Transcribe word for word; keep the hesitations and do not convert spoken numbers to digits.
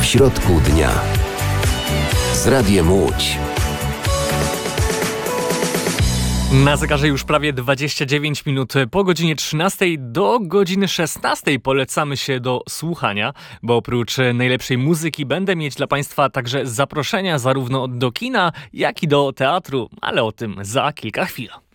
środku dnia. Z Radiem Łódź. Na zegarze już prawie dwadzieścia dziewięć minut po godzinie trzynastej do godziny szesnastej polecamy się do słuchania, bo oprócz najlepszej muzyki będę mieć dla Państwa także zaproszenia zarówno do kina, jak i do teatru, ale o tym za kilka chwil.